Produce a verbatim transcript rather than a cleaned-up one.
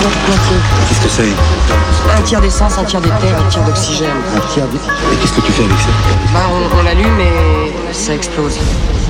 Moitié. Qu'est-ce que c'est? Un tiers d'essence, un tiers d'éther, un tiers d'oxygène. Un tiers de... Et qu'est-ce que tu fais avec ça? Bah, on, on l'allume et ça explose.